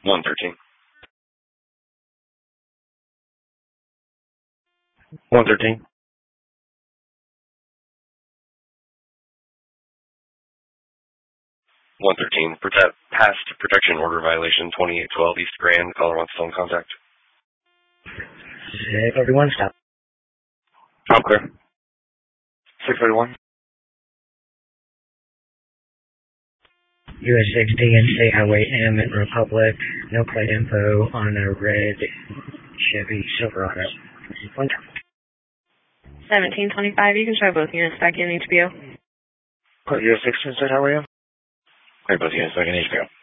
113. 113. 113. Past protection order violation 2812 East Grand. Caller wants phone contact. Everyone stop. I'm clear. 631. US 60 and State Highway M at Republic. No plate info on a red Chevy Silverado. 1725, you can try both units back in HBO. US 60 and State Highway M? Both units back in HBO.